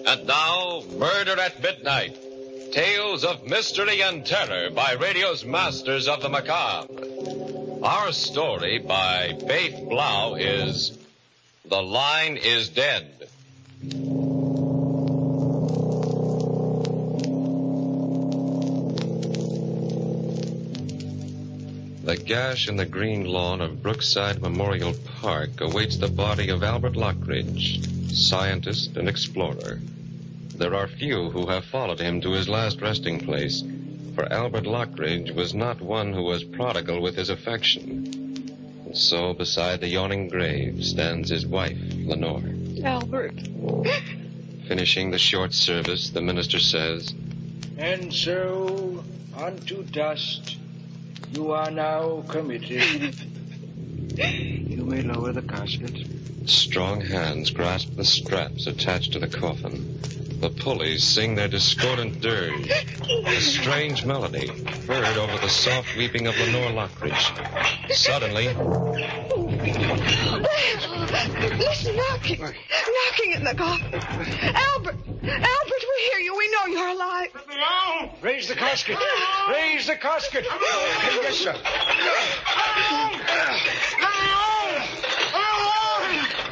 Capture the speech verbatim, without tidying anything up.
And now, Murder at Midnight. Tales of mystery and terror by radio's masters of the macabre. Our story by Faith Blau is The Line is Dead. The gash in the green lawn of Brookside Memorial Park awaits the body of Albert Lockridge, scientist and explorer. There are few who have followed him to his last resting place, for Albert Lockridge was not one who was prodigal with his affection. And so beside the yawning grave stands his wife, Lenore. Albert. Finishing the short service, the minister says, "And so, unto dust, you are now committed." You may lower the casket. Strong hands grasp the straps attached to the coffin. The pulleys sing their discordant dirge, a strange melody heard over the soft weeping of Lenore Lockridge. Suddenly... Listen, knocking. Knocking in the coffin. Albert! Albert, we hear you. We know you're alive. Raise the casket. Raise the casket. Yes, sir.